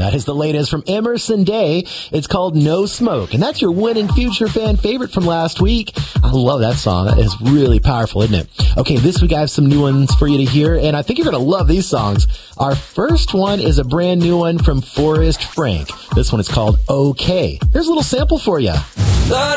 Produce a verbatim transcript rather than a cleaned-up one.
That is the latest from Emerson Day. It's called No Smoke, and that's your winning future fan favorite from last week. I love that song. That is really powerful, isn't it? Okay, this week I have some new ones for you to hear, and I think you're going to love these songs. Our first one is a brand new one from Forrest Frank. This one is called Okay. Here's a little sample for you. But